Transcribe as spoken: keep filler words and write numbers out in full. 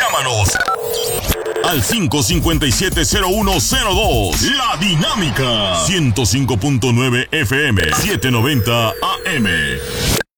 Llámanos al cinco cinco siete cero uno cero dos. La Dinámica. ciento cinco punto nueve F M. setecientos noventa A M.